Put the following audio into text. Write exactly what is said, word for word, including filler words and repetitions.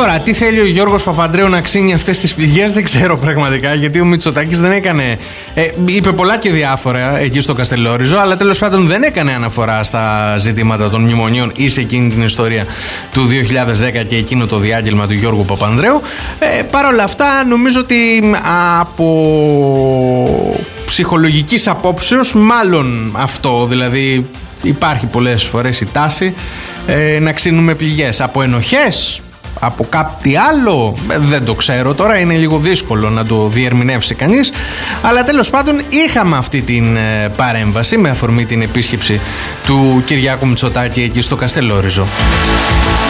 Τώρα, τι θέλει ο Γιώργος Παπανδρέου να ξύνει αυτές τις πληγές, δεν ξέρω πραγματικά, γιατί ο Μητσοτάκης δεν έκανε. Ε, είπε πολλά και διάφορα εκεί στο Καστελόριζο, αλλά τέλος πάντων δεν έκανε αναφορά στα ζητήματα των μνημονίων ή σε εκείνη την ιστορία του δύο χιλιάδες δέκα και εκείνο το διάγγελμα του Γιώργου Παπανδρέου. Ε, Παρ' όλα αυτά, νομίζω ότι από ψυχολογικής απόψεως, μάλλον αυτό, δηλαδή υπάρχει πολλές φορές η τάση ε, να ξύνουμε πληγές. Από ενοχές, από κάτι άλλο, δεν το ξέρω τώρα, είναι λίγο δύσκολο να το διερμηνεύσει κανείς, αλλά τέλος πάντων είχαμε αυτή την ε, παρέμβαση με αφορμή την επίσκεψη του Κυριάκου Μητσοτάκη εκεί στο Καστελόριζο.